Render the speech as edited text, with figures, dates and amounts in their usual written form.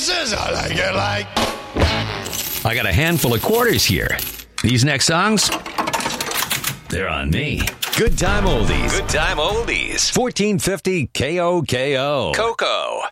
I like it like. I got a handful of quarters here. These next songs, they're on me. Good time oldies. Good time oldies. 1450 KOKO. Coco.